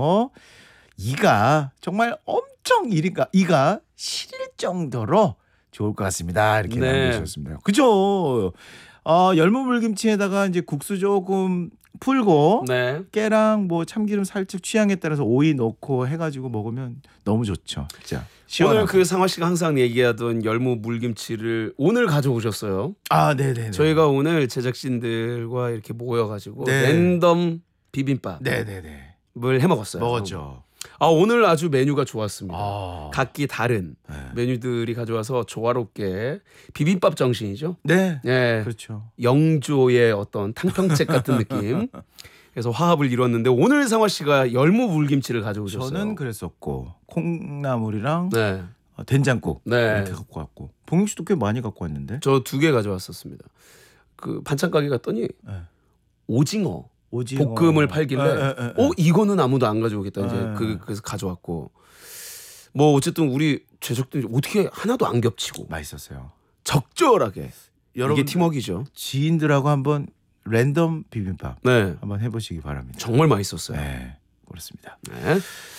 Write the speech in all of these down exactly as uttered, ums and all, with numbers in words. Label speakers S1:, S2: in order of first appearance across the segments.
S1: 그래서 이가 정말 엄청 이가 이가 시릴 정도로 좋을 것 같습니다. 이렇게
S2: 네.
S1: 남겨주셨습니다. 그죠? 어, 열무불김치에다가 이제 국수 조금 풀고
S2: 네.
S1: 깨랑 뭐 참기름 살짝 취향에 따라서 오이 넣고 해가지고 먹으면 너무 좋죠. 진짜 시원하고.
S2: 오늘 그 상화 씨가 항상 얘기하던 열무 물김치를 오늘 가져오셨어요.
S1: 아, 네네.
S2: 저희가 오늘 제작진들과 이렇게 모여가지고
S1: 네.
S2: 랜덤 비빔밥을
S1: 네네네.
S2: 해 먹었어요.
S1: 먹었죠.
S2: 아 오늘 아주 메뉴가 좋았습니다.
S1: 아.
S2: 각기 다른
S1: 네.
S2: 메뉴들이 가져와서 조화롭게 비빔밥 정신이죠.
S1: 네.
S2: 예,
S1: 그렇죠.
S2: 영조의 어떤 탕평책 같은 느낌. 그래서 화합을 이뤘는데 오늘 상화 씨가 열무 물김치를 가져오셨어요.
S1: 저는 그랬었고 콩나물이랑
S2: 네,
S1: 어, 된장국
S2: 네.
S1: 이렇게 갖고 왔고 봉익 씨도 꽤 많이 갖고 왔는데.
S2: 저 두 개 가져왔었습니다. 그 반찬 가게 갔더니
S1: 네.
S2: 오징어,
S1: 오징어
S2: 볶음을 팔길래
S1: 에, 에, 에, 에.
S2: 어 이거는 아무도 안 가져오겠다 이제
S1: 에.
S2: 그, 그래서 가져왔고 뭐 어쨌든 우리 제작진이 어떻게 하나도 안 겹치고
S1: 맛있었어요.
S2: 적절하게
S1: 여러분
S2: 이게 팀워크죠.
S1: 지인들하고 한번 랜덤 비빔밥
S2: 네,
S1: 한번 해보시기 바랍니다.
S2: 정말 맛있었어요.
S1: 네, 그렇습니다.
S2: 네.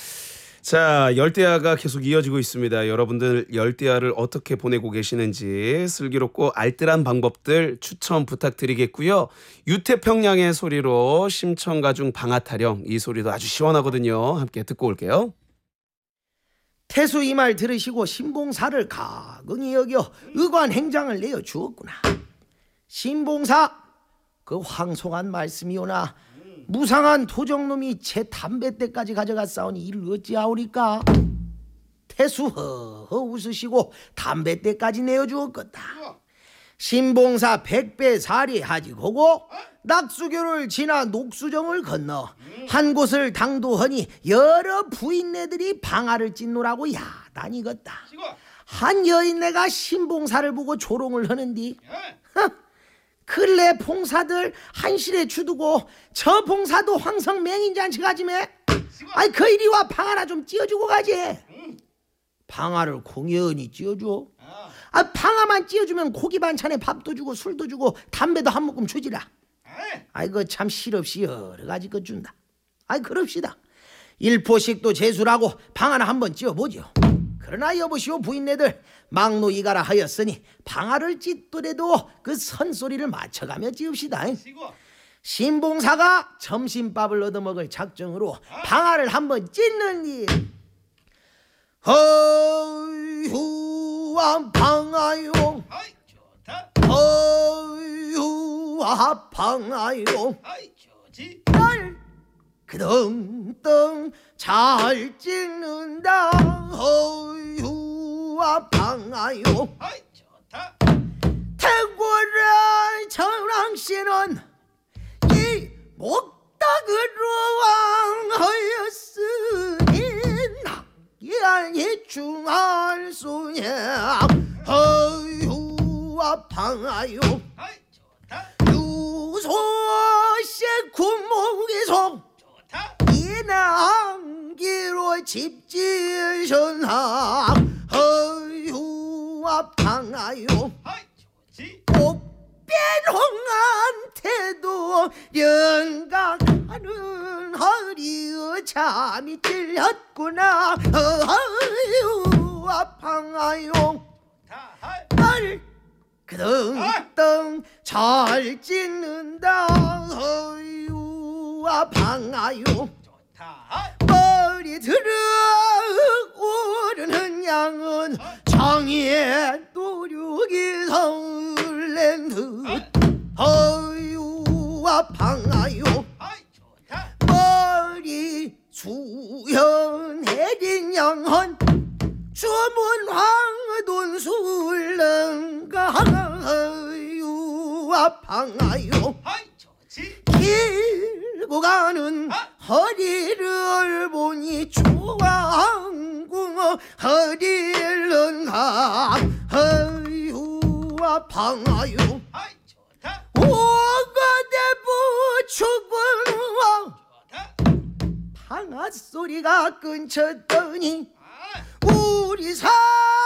S2: 자, 열대야가 계속 이어지고 있습니다. 여러분들 열대야를 어떻게 보내고 계시는지 슬기롭고 알뜰한 방법들 추천 부탁드리겠고요. 유태평양의 소리로 심청가중 방아타령 이 소리도 아주 시원하거든요. 함께 듣고 올게요.
S3: 태수 이 말 들으시고 신봉사를 가긍히 여겨 의관 행장을 내어 주었구나. 신봉사 그 황송한 말씀이오나 무상한 도적놈이 제 담뱃대까지 가져갔사오니 이를 어찌하오리까. 태수 허허 웃으시고 담뱃대까지 내어주었겠다. 신봉사 백배 사리하지 고고 낙수교를 지나 녹수정을 건너 한 곳을 당도하니 여러 부인네들이 방아를 찢노라고 야단이겠다. 한 여인네가 신봉사를 보고 조롱을 하는디 근래 봉사들 한실에 주두고 저 봉사도 황성 맹인잔치 가지매. 아이 그 이리 와 방아나 좀 찧어주고 가지. 방아를 공연히 찧어줘. 아 방아만 찧어주면 고기 반찬에 밥도 주고 술도 주고 담배도 한 모금 주지라. 아이고 참 실없이 여러 가지 것 준다. 아이 그럽시다. 일포씩도 재수라고 방아나 한번 찧어보죠. 그러나 여보시오 부인네들 막노 이가라 하였으니 방아를 찢더라도 그 선소리를 맞춰가며 찌읍시다. 신봉사가 점심밥을 얻어먹을 작정으로 방아를 한번 찢는 일. 어휴와 방아용 어휴와 방아용 날 그덩덩 잘 찢는다. 어휴와 방아요. 태고라 전왕씨는 이 목닥으로 왕하였으니 낙이 중할 수야. 어휴와 방아요. 유소식 군목이소 이남기로 집지으셨나. 어휴와 방아요. 꽃배롱한테도 연각하는 허리에 잠이 찔렸구나. 어휴와 방아요. 날 그덩덩 잘 찢는다. 어휴와 방아요. 머리 들어 오르는 양은 정의의 노력이 설렌 듯. 어휴와 방아요. 머리 수연해진 양은 주문 황돈 술렁가. 어휴와 방아요. 길고 가는 허리를 보니 조왕궁 허리를 가. 어휴와 방아요. 오거대부 죽은 방아 소리가 끊쳤더니 우리 사